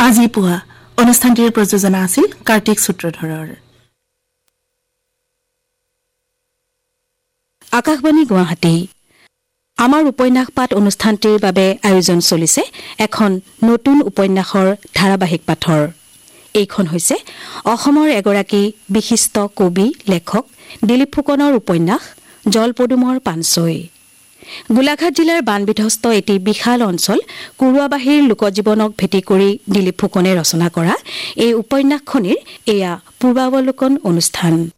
আজি পুৱা অনুষ্ঠানটিৰ প্ৰযোজনা আছিল কাৰ্তিক সূত্ৰধৰৰ। আকাশবাণী গুৱাহাটী। আমাৰ উপন্যাস পাঠ অনুষ্ঠানটিৰ বাবে আয়োজন চলিছে এখন নতুন উপন্যাসৰ ধাৰাবাহিক পাঠৰ। এইখন হৈছে অসমৰ এগৰাকী বিশিষ্ট কবি লেখক দিলীপ ফুকনৰ উপন্যাস জলপদুমৰ পানচৈ। গোলাঘাট জিলাৰ বানবিধ্বস্ত এটি বিশাল অঞ্চল কুৰুৱাবাহীৰ লোকজীৱনক ভেটি কৰি দিলীপ ফুকনে ৰচনা কৰা এই উপন্যাসখনিৰ এয়া পূৰ্বাৱলোকন অনুষ্ঠান।